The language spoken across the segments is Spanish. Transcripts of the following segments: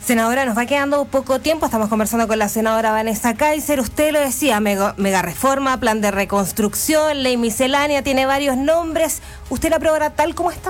Senadora, nos va quedando poco tiempo, estamos conversando con la senadora Vanessa Kaiser. Usted lo decía, mega reforma, plan de reconstrucción, ley miscelánea, tiene varios nombres. ¿Usted la aprobará tal como está?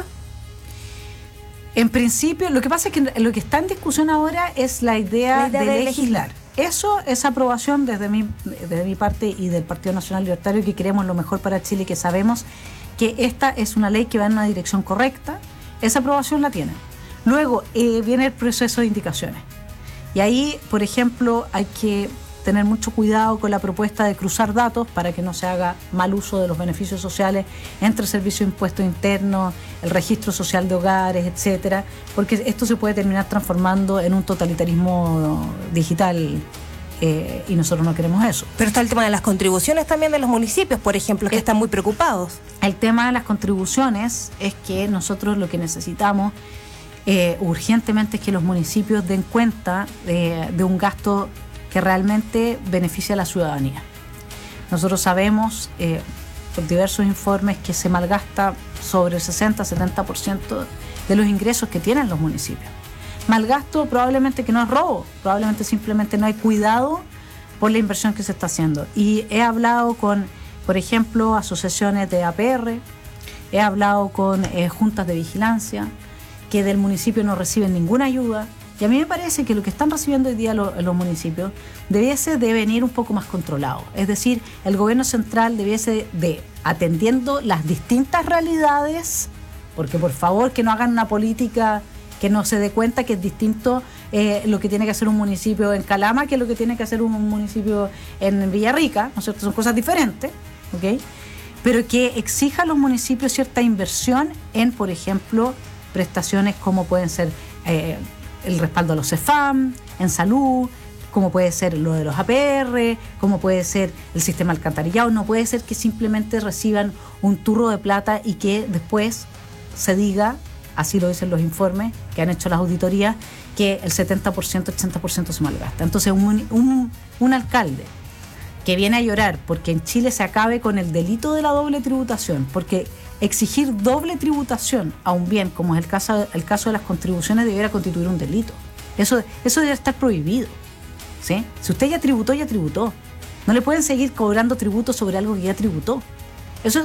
En principio, lo que pasa es que lo que está en discusión ahora es la idea de legislar. Eso es aprobación desde mi parte y del Partido Nacional Libertario, que queremos lo mejor para Chile y que sabemos que esta es una ley que va en una dirección correcta. Esa aprobación la tiene. Luego viene el proceso de indicaciones. Y ahí, por ejemplo, hay que tener mucho cuidado con la propuesta de cruzar datos para que no se haga mal uso de los beneficios sociales entre el Servicio de Impuestos Internos, el Registro Social de Hogares, etcétera, porque esto se puede terminar transformando en un totalitarismo digital y nosotros no queremos eso. Pero está el tema de las contribuciones también de los municipios, por ejemplo, que están muy preocupados. El tema de las contribuciones es que nosotros lo que necesitamos urgentemente es que los municipios den cuenta de un gasto que realmente beneficia a la ciudadanía. Nosotros sabemos por diversos informes que se malgasta sobre el 60-70% de los ingresos que tienen los municipios. Malgasto probablemente que no es robo, probablemente simplemente no hay cuidado por la inversión que se está haciendo. Y he hablado con, por ejemplo, asociaciones de APR, he hablado con juntas de vigilancia, que del municipio no reciben ninguna ayuda. Y a mí me parece que lo que están recibiendo hoy día los municipios debiese de venir un poco más controlado. Es decir, el gobierno central debiese de, atendiendo las distintas realidades, porque por favor que no hagan una política que no se dé cuenta que es distinto lo que tiene que hacer un municipio en Calama que lo que tiene que hacer un municipio en Villarrica, ¿no es cierto? Son cosas diferentes, ¿ok? Pero que exija a los municipios cierta inversión en, por ejemplo, prestaciones como pueden ser el respaldo a los CEFAM, en salud, como puede ser lo de los APR, como puede ser el sistema alcantarillado. No puede ser que simplemente reciban un turro de plata y que después se diga, así lo dicen los informes que han hecho las auditorías, que el 70%, 80% se malgasta. Entonces un alcalde que viene a llorar porque en Chile se acabe con el delito de la doble tributación, porque exigir doble tributación a un bien, como es el caso de las contribuciones, debiera constituir un delito. Eso debe estar prohibido, ¿sí? Si usted ya tributó. No le pueden seguir cobrando tributo sobre algo que ya tributó. Eso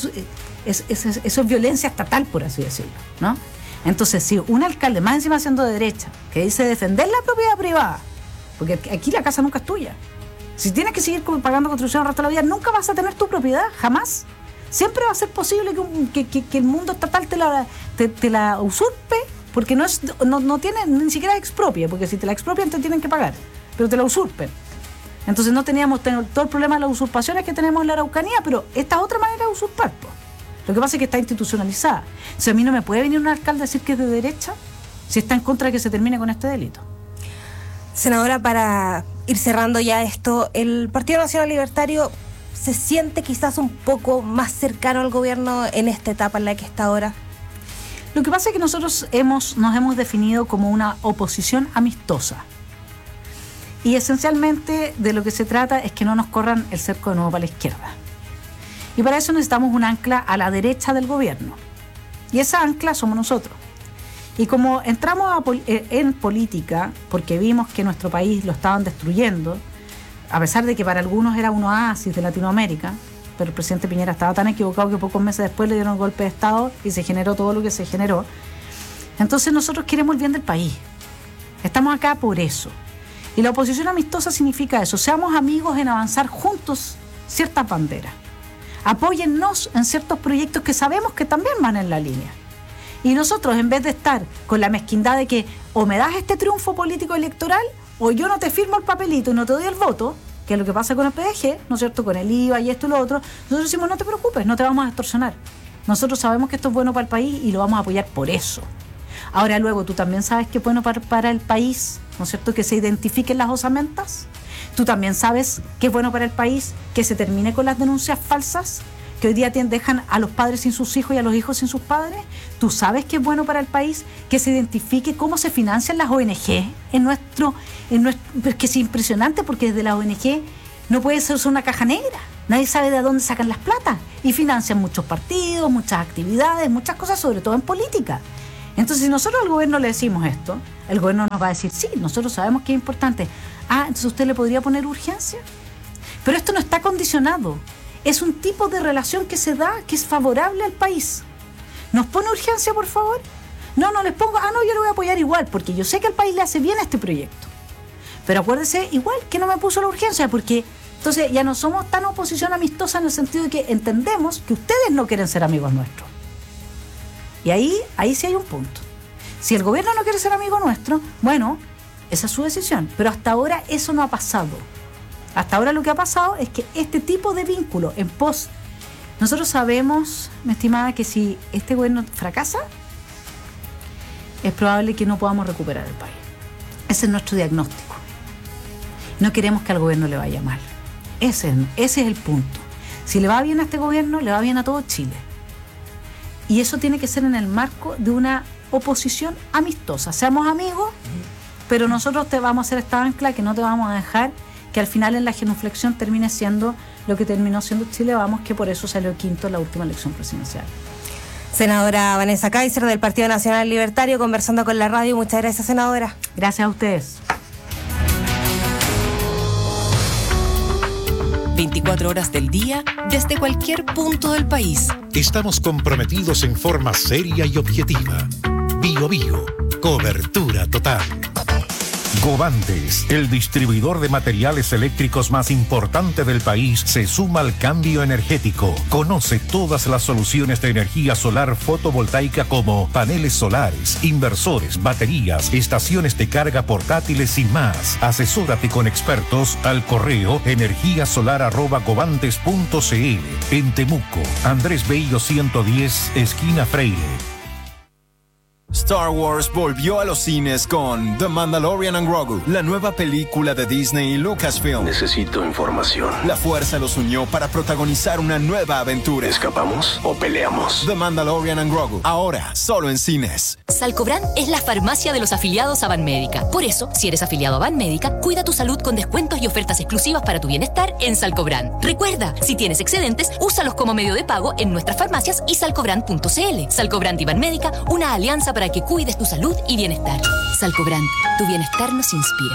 es violencia estatal, por así decirlo, ¿no? Entonces, si un alcalde, más encima siendo de derecha, que dice defender la propiedad privada, porque aquí la casa nunca es tuya. Si tienes que seguir pagando contribución el resto de la vida, nunca vas a tener tu propiedad, jamás. Siempre va a ser posible que el mundo estatal te la usurpe, porque no tiene, ni siquiera expropia, porque si te la expropian te tienen que pagar, pero te la usurpen. Entonces no teníamos todo el problema de las usurpaciones que tenemos en la Araucanía, pero esta es otra manera de usurpar, pues. Lo que pasa es que está institucionalizada. Si a mí no me puede venir un alcalde a decir que es de derecha, si está en contra de que se termine con este delito. Senadora, para ir cerrando ya esto, ¿el Partido Nacional Libertario se siente quizás un poco más cercano al gobierno en esta etapa en la que está ahora? Lo que pasa es que nosotros nos hemos definido como una oposición amistosa. Y esencialmente de lo que se trata es que no nos corran el cerco de nuevo para la izquierda. Y para eso necesitamos un ancla a la derecha del gobierno. Y esa ancla somos nosotros. Y como entramos en política, porque vimos que nuestro país lo estaban destruyendo, a pesar de que para algunos era un oasis de Latinoamérica, pero el presidente Piñera estaba tan equivocado que pocos meses después le dieron un golpe de Estado y se generó todo lo que se generó. Entonces nosotros queremos el bien del país. Estamos acá por eso. Y la oposición amistosa significa eso. Seamos amigos en avanzar juntos ciertas banderas. Apóyennos en ciertos proyectos que sabemos que también van en la línea. Y nosotros, en vez de estar con la mezquindad de que o me das este triunfo político electoral o yo no te firmo el papelito y no te doy el voto, que es lo que pasa con el PDG, ¿no es cierto?, con el IVA y esto y lo otro, nosotros decimos no te preocupes, no te vamos a extorsionar. Nosotros sabemos que esto es bueno para el país y lo vamos a apoyar por eso. Ahora luego, tú también sabes que es bueno para el país, ¿no es cierto?, que se identifiquen las osamentas. Tú también sabes que es bueno para el país que se termine con las denuncias falsas, que hoy día dejan a los padres sin sus hijos y a los hijos sin sus padres. Tú sabes que es bueno para el país que se identifique cómo se financian las ONG que es impresionante, porque desde la ONG no puede ser una caja negra. Nadie sabe de dónde sacan las plata y financian muchos partidos, muchas actividades, muchas cosas, sobre todo en política. Entonces, si nosotros al gobierno le decimos esto, el gobierno nos va a decir, sí, nosotros sabemos que es importante. Entonces usted le podría poner urgencia. Pero esto no está condicionado. Es un tipo de relación que se da, que es favorable al país. ¿Nos pone urgencia, por favor? No les pongo, no, yo le voy a apoyar igual, porque yo sé que al país le hace bien este proyecto. Pero acuérdese, igual que no me puso la urgencia, porque entonces ya no somos tan oposición amistosa en el sentido de que entendemos que ustedes no quieren ser amigos nuestros. Y ahí sí hay un punto. Si el gobierno no quiere ser amigo nuestro, bueno, esa es su decisión. Pero hasta ahora eso no ha pasado. Hasta ahora lo que ha pasado es que este tipo de vínculo en pos... Nosotros sabemos, mi estimada, que si este gobierno fracasa, es probable que no podamos recuperar el país. Ese es nuestro diagnóstico. No queremos que al gobierno le vaya mal. Ese es el punto. Si le va bien a este gobierno, le va bien a todo Chile. Y eso tiene que ser en el marco de una oposición amistosa. Seamos amigos, pero nosotros te vamos a hacer esta ancla que no te vamos a dejar que al final en la genuflexión termine siendo lo que terminó siendo Chile Vamos, que por eso salió quinto en la última elección presidencial. Senadora Vanessa Kaiser del Partido Nacional Libertario, conversando con la radio. Muchas gracias, senadora. Gracias a ustedes. 24 horas del día, desde cualquier punto del país. Estamos comprometidos en forma seria y objetiva. Bio, cobertura total. Govantes, el distribuidor de materiales eléctricos más importante del país, se suma al cambio energético. Conoce todas las soluciones de energía solar fotovoltaica como paneles solares, inversores, baterías, estaciones de carga portátiles y más. Asesórate con expertos al correo energiasolar@govantes.cl. En Temuco, Andrés Bello 110, esquina Freire. Star Wars volvió a los cines con The Mandalorian and Grogu, la nueva película de Disney y Lucasfilm. Necesito información. La fuerza los unió para protagonizar una nueva aventura. ¿Escapamos o peleamos? The Mandalorian and Grogu, ahora solo en cines. Salcobran es la farmacia de los afiliados a Banmédica. Por eso, si eres afiliado a Banmédica, cuida tu salud con descuentos y ofertas exclusivas para tu bienestar en Salcobran. Recuerda, si tienes excedentes, úsalos como medio de pago en nuestras farmacias y salcobran.cl. Salcobran y Banmédica, una alianza para que cuides tu salud y bienestar. Salcobran, tu bienestar nos inspira.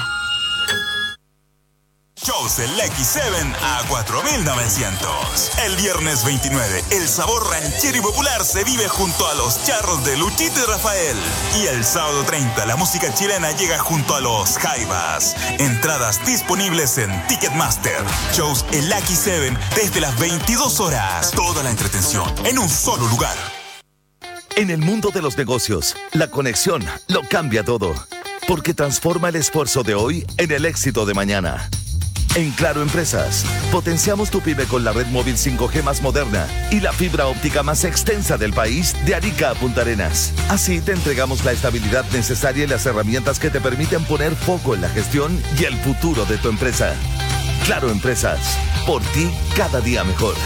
Shows el X7 a 4.900. El viernes 29, el sabor ranchero y popular se vive junto a los charros de Luchito y Rafael. Y el sábado 30, la música chilena llega junto a los Jaivas. Entradas disponibles en Ticketmaster. Shows el X7 desde las 22 horas. Toda la entretención en un solo lugar. En el mundo de los negocios, la conexión lo cambia todo, porque transforma el esfuerzo de hoy en el éxito de mañana. En Claro Empresas, potenciamos tu pyme con la red móvil 5G más moderna y la fibra óptica más extensa del país, de Arica a Punta Arenas. Así te entregamos la estabilidad necesaria y las herramientas que te permiten poner foco en la gestión y el futuro de tu empresa. Claro Empresas, por ti cada día mejor.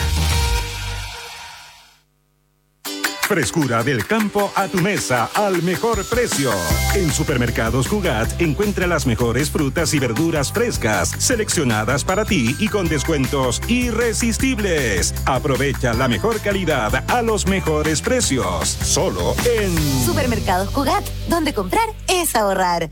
Frescura del campo a tu mesa al mejor precio. En Supermercados Cugat encuentra las mejores frutas y verduras frescas, seleccionadas para ti y con descuentos irresistibles. Aprovecha la mejor calidad a los mejores precios. Solo en Supermercados Cugat, donde comprar es ahorrar.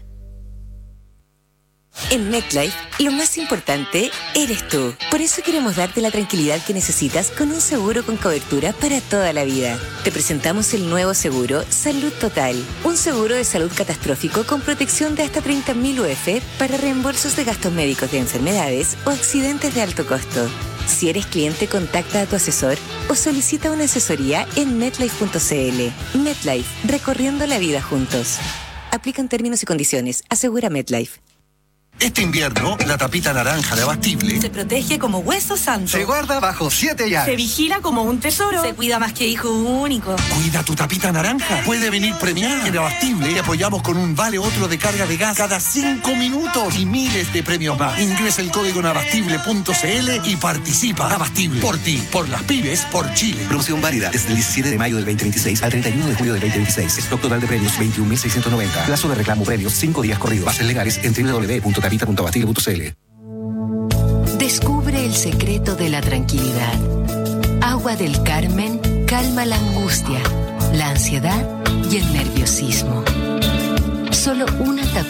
En MetLife, lo más importante eres tú. Por eso queremos darte la tranquilidad que necesitas con un seguro con cobertura para toda la vida. Te presentamos el nuevo seguro Salud Total. Un seguro de salud catastrófico con protección de hasta 30.000 UF para reembolsos de gastos médicos de enfermedades o accidentes de alto costo. Si eres cliente, contacta a tu asesor o solicita una asesoría en MetLife.cl. MetLife, recorriendo la vida juntos. Aplican términos y condiciones. Asegura MetLife. Este invierno, la tapita naranja de Abastible se protege como hueso santo. Se guarda bajo 7 llaves. Se vigila como un tesoro. Se cuida más que hijo único. Cuida tu tapita naranja. Puede venir premiada. En Abastible te apoyamos con un vale otro de carga de gas cada 5 minutos y miles de premios más. Ingresa el código en abastible.cl y participa. Abastible. Por ti, por las pymes, por Chile. Promoción válida desde el 17 de mayo del 2026 al 31 de julio del 2026. Stock total de premios 21.690. Plazo de reclamo premios 5 días corridos. Bases legales en www.tapita.abastible.cl. Descubre el secreto de la tranquilidad. Agua del Carmen calma la angustia, la ansiedad y el nerviosismo. Solo una